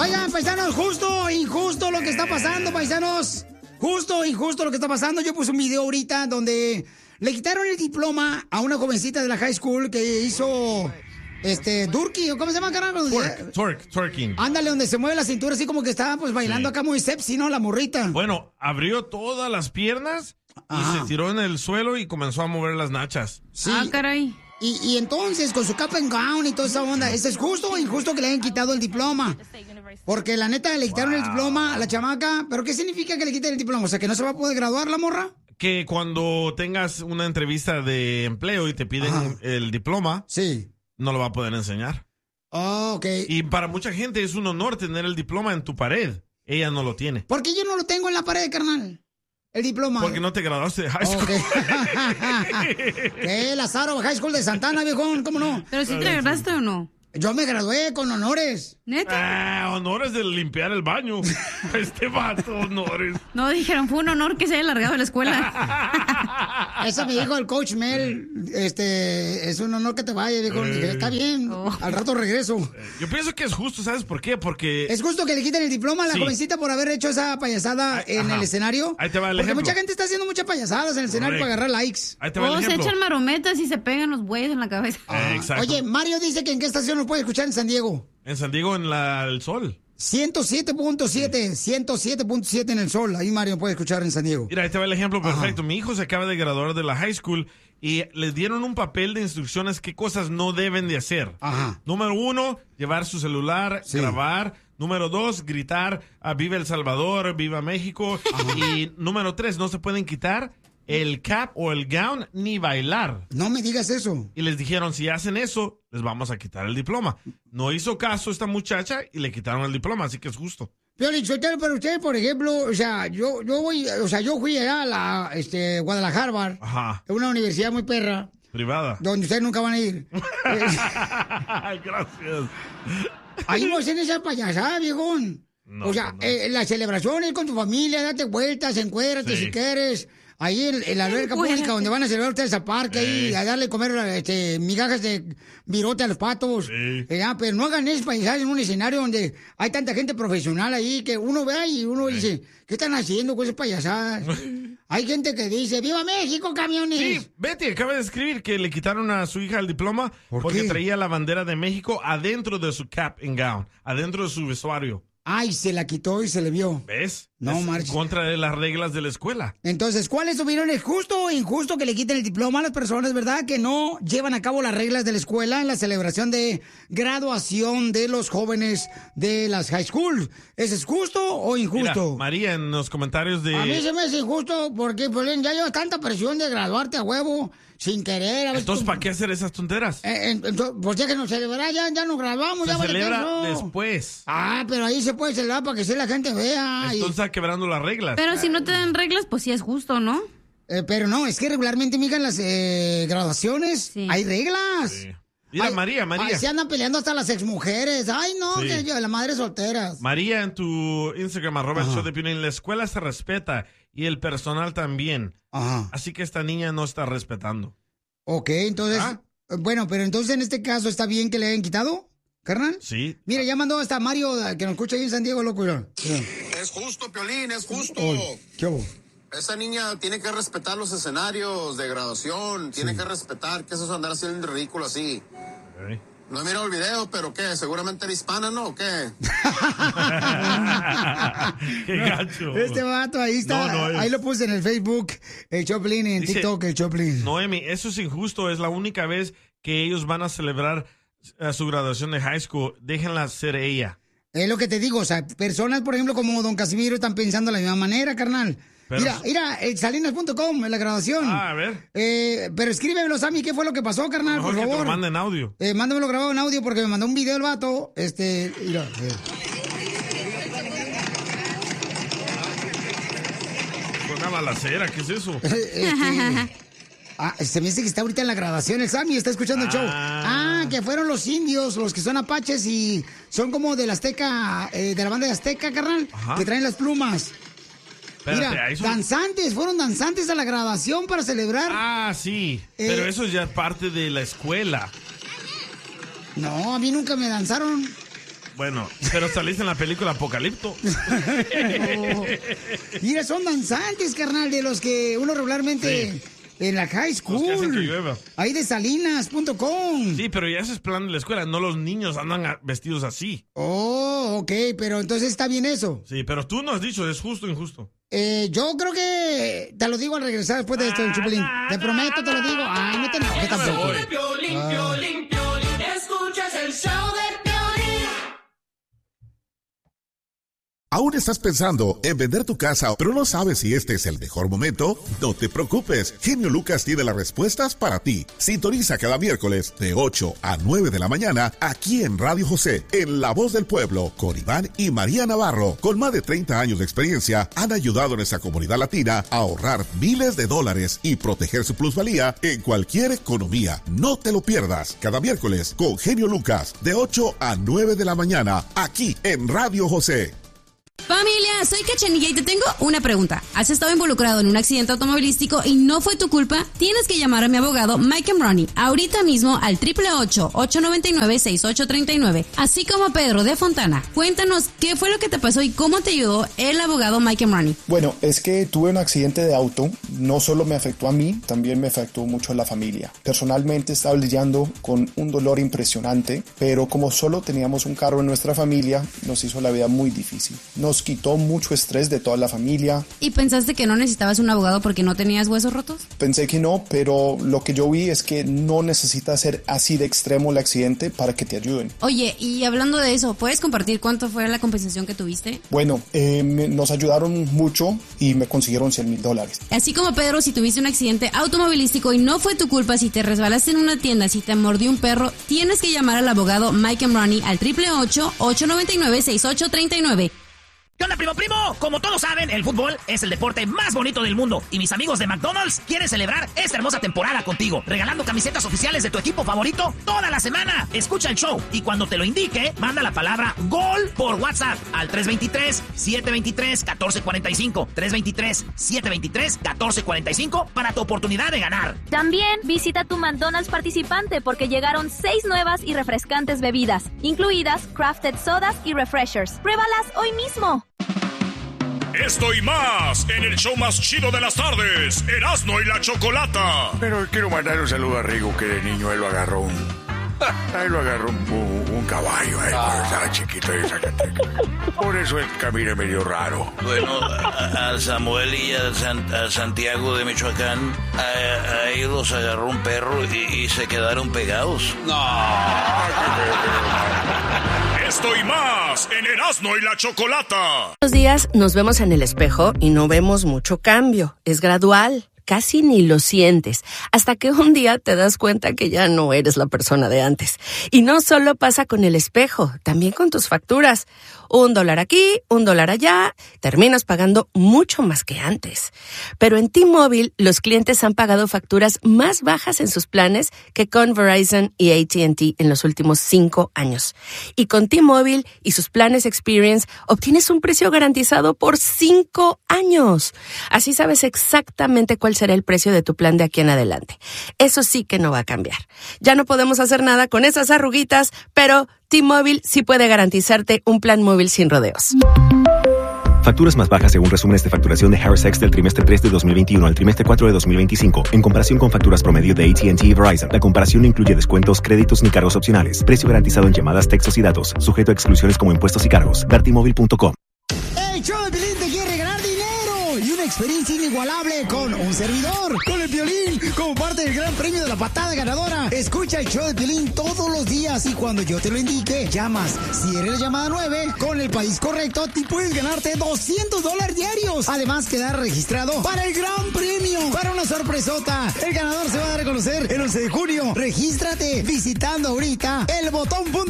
Oigan, paisanos, justo o injusto lo que está pasando, paisanos. Justo o injusto lo que está pasando. Yo puse un video ahorita donde le quitaron el diploma a una jovencita de la high school que hizo... Durkee, ¿cómo se llama, carnal? Twerking. Ándale, donde se mueve la cintura así como que estaba pues bailando acá muy sexy, ¿no? La morrita. Bueno, abrió todas las piernas y se tiró en el suelo y comenzó a mover las nachas. Sí. Ah, caray. Y entonces, con su cap and gown y toda esa onda, ¿eso es justo o injusto que le hayan quitado el diploma? Porque la neta le quitaron el diploma a la chamaca. ¿Pero qué significa que le quiten el diploma? O sea, ¿que no se va a poder graduar la morra? Que cuando tengas una entrevista de empleo y te piden el diploma, sí, no lo va a poder enseñar. Oh, ok. Y para mucha gente es un honor tener el diploma en tu pared. Ella no lo tiene. ¿Por qué yo no lo tengo en la pared, carnal? El diploma. Porque no te graduaste de high school. Okay. Lázaro, High School de Santana, viejón, ¿cómo no? ¿Pero sí te graduaste o no? Yo me gradué con honores. ¿Neta? Honores de limpiar el baño. Este vato, honores. No, dijeron, fue un honor que se haya largado de la escuela. Esa me dijo el coach Mel, es un honor que te vaya, viejo. Está bien, al rato regreso. Yo pienso que es justo, ¿sabes por qué? Porque... ¿Es justo que le quiten el diploma a la jovencita por haber hecho esa payasada en el escenario? Ahí te va el Porque ejemplo. mucha gente está haciendo muchas payasadas en el escenario para agarrar likes. Ahí te va el ejemplo. Se echan marometas y se pegan los bueyes en la cabeza. Exacto. Oye, Mario dice que en qué estación nos puede escuchar en San Diego. En San Diego, en El Sol. 107.7 en El Sol. Ahí Mario puede escuchar en San Diego. Mira, ahí te va el ejemplo perfecto. Mi hijo se acaba de graduar de la high school y les dieron un papel de instrucciones qué cosas no deben de hacer. Número 1, llevar su celular, grabar. Número 2, gritar viva El Salvador, viva México. Y número 3, no se pueden quitar el cap o el gown ni bailar. No me digas eso. Y les dijeron, si hacen eso, les vamos a quitar el diploma. No hizo caso esta muchacha y le quitaron el diploma, así que es justo. Pero usted, por ejemplo, o sea, yo fui allá a la Guadalajara, una universidad muy perra. Privada. Donde ustedes nunca van a ir. Gracias. Ahí no hacen esa payasada, viejón. No, o sea, las celebraciones con tu familia, date vueltas, encuérdate si quieres. Ahí en la alberca pública donde van a celebrar ustedes a parque, ahí a darle comer migajas de virote a los patos. Pero no hagan eso paisajes en un escenario donde hay tanta gente profesional ahí que uno ve y uno dice, ¿qué están haciendo con esas payasadas? Hay gente que dice, ¡viva México, camiones! Sí, Betty acaba de escribir que le quitaron a su hija el diploma porque traía la bandera de México adentro de su cap and gown, adentro de su vestuario. Ay, se la quitó y se le vio. ¿Ves? No, es contra de las reglas de la escuela. Entonces, ¿cuál es su opinión? ¿Es justo o injusto que le quiten el diploma a las personas, verdad? Que no llevan a cabo las reglas de la escuela en la celebración de graduación de los jóvenes de las high school. ¿Es justo o injusto? Mira, María, en los comentarios de... A mí se me hace injusto porque, pues, ya llevas tanta presión de graduarte a huevo, sin querer. Entonces, ¿para qué hacer esas tonteras? Pues ya que nos celebra, ya nos graduamos. Se ya celebra después. Pero ahí se puede celebrar para que la gente vea. Entonces está quebrando las reglas. Pero si no te dan reglas, pues sí es justo, ¿no? Pero no, es que regularmente, mija, en las graduaciones hay reglas. Sí. Mira, María. Se andan peleando hasta las exmujeres. Ay, no, que la madre solteras. María, en tu Instagram, @ el show de Piolín, la escuela se respeta y el personal también. Así que esta niña no está respetando. Ok, entonces, bueno, pero entonces en este caso, ¿está bien que le hayan quitado, carnal? Sí. Mira, ya mandó hasta Mario, que nos escucha ahí en San Diego, loco. Mira. Es justo, Piolín, es justo. ¿Qué hubo? Esa niña tiene que respetar los escenarios de graduación, tiene que respetar que eso es andar haciendo ridículo así. No he mirado el video, pero ¿qué? Seguramente era hispana, ¿no? ¿O qué? ¡Qué gacho! Este vato ahí está, ahí lo puse en el Facebook, el Choplin, y en TikTok, el Choplin. Noemi, eso es injusto, es la única vez que ellos van a celebrar su graduación de high school. Déjenla ser ella. Es lo que te digo, o sea, personas, por ejemplo, como Don Casimiro están pensando de la misma manera, carnal. Pero... Mira, salinas.com, en la grabación. A ver. Pero escríbemelo, Sammy, ¿qué fue lo que pasó, carnal? Por favor. Que te lo manden en audio. Mándamelo grabado en audio porque me mandó un video el vato. Mira. Una balacera, ¿qué es eso? Se me dice que está ahorita en la grabación el Sammy, está escuchando el show. Que fueron los indios, los que son apaches y son como de la Azteca, de la banda de Azteca, carnal, que traen las plumas. Espérate, danzantes, fueron danzantes a la graduación para celebrar. Sí, pero eso ya es parte de la escuela. No, a mí nunca me danzaron. Bueno, pero saliste en la película Apocalipto. Mira, son danzantes, carnal, de los que uno regularmente... Sí. En la high school. Los que hacen que llueva. Ahí de salinas.com. Sí, pero ya ese es plan de la escuela. No los niños andan vestidos así. Oh, ok. Pero entonces está bien eso. Sí, pero tú no has dicho, ¿es justo o injusto? Yo creo que te lo digo al regresar después de esto, Chupilín. Te prometo, te lo digo. Ay, no te enojes tampoco. Piolín, escuchas el show de Piolín. ¿Aún estás pensando en vender tu casa, pero no sabes si este es el mejor momento? No te preocupes, Genio Lucas tiene las respuestas para ti. Sintoniza cada miércoles de 8 a 9 de la mañana aquí en Radio José, en La Voz del Pueblo, con Iván y María Navarro. Con más de 30 años de experiencia, han ayudado a nuestra comunidad latina a ahorrar miles de dólares y proteger su plusvalía en cualquier economía. No te lo pierdas, cada miércoles con Genio Lucas, de 8 a 9 de la mañana, aquí en Radio José. Familia, soy Cachanilla y te tengo una pregunta. ¿Has estado involucrado en un accidente automovilístico y no fue tu culpa? Tienes que llamar a mi abogado Mike Ronnie ahorita mismo al 888-899-6839, así como a Pedro de Fontana. Cuéntanos qué fue lo que te pasó y cómo te ayudó el abogado Mike Ronnie. Bueno, es que tuve un accidente de auto. No solo me afectó a mí, también me afectó mucho a la familia. Personalmente estaba lidiando con un dolor impresionante, pero como solo teníamos un carro en nuestra familia, nos hizo la vida muy difícil. Nos quitó mucho estrés de toda la familia. ¿Y pensaste que no necesitabas un abogado porque no tenías huesos rotos? Pensé que no, pero lo que yo vi es que no necesita ser así de extremo el accidente para que te ayuden. Oye, y hablando de eso, ¿puedes compartir cuánto fue la compensación que tuviste? Bueno, nos ayudaron mucho y me consiguieron $100,000. Así como Pedro, si tuviste un accidente automovilístico y no fue tu culpa, si te resbalaste en una tienda, si te mordió un perro, tienes que llamar al abogado Mike Ronnie al 888-899-6839. ¿Qué onda, primo? Como todos saben, el fútbol es el deporte más bonito del mundo. Y mis amigos de McDonald's quieren celebrar esta hermosa temporada contigo, regalando camisetas oficiales de tu equipo favorito toda la semana. Escucha el show y cuando te lo indique, manda la palabra GOL por WhatsApp al 323-723-1445. 323-723-1445 para tu oportunidad de ganar. También visita tu McDonald's participante porque llegaron 6 nuevas y refrescantes bebidas, incluidas crafted sodas y refreshers. Pruébalas hoy mismo. Esto y más en el show más chido de las tardes, Erasmo y la Chocolata. Pero quiero mandar un saludo a Rigo, que de niño él lo agarró un caballo ahí cuando estaba chiquito de Zacatecas. Por eso él camina medio raro. Bueno, a Samuel y a Santiago de Michoacán, a ellos los agarró un perro y se quedaron pegados. No. Esto y más en Erasmo y la Chocolata. Los días nos vemos en el espejo y no vemos mucho cambio. Es gradual. Casi ni lo sientes, hasta que un día te das cuenta que ya no eres la persona de antes. Y no solo pasa con el espejo, también con tus facturas. $1 aquí, $1 allá, terminas pagando mucho más que antes. Pero en T-Mobile, los clientes han pagado facturas más bajas en sus planes que con Verizon y AT&T en los últimos 5 años. Y con T-Mobile y sus planes Experience, obtienes un precio garantizado por 5 años. Así sabes exactamente cuál será el precio de tu plan de aquí en adelante. Eso sí que no va a cambiar. Ya no podemos hacer nada con esas arruguitas, pero T-Mobile sí puede garantizarte un plan móvil sin rodeos. Facturas más bajas según resúmenes de facturación de Harris X del trimestre 3 de 2021 al trimestre 4 de 2025. En comparación con facturas promedio de AT&T y Verizon, la comparación no incluye descuentos, créditos ni cargos opcionales. Precio garantizado en llamadas, textos y datos. Sujeto a exclusiones como impuestos y cargos. Ver T-Mobile.com. El show de Piolín te quiere regalar dinero y una experiencia inigualable con un servidor, con el Piolín, como parte del gran premio de la patada ganadora. Escucha el show de Piolín todos los días y cuando yo te lo indique, llamas. Si eres la llamada 9, con el país correcto, te puedes ganarte $200 diarios. Además, quedar registrado para el gran premio, para una sorpresota. El ganador se va a dar a conocer el 11 de junio. Regístrate visitando ahorita el botón.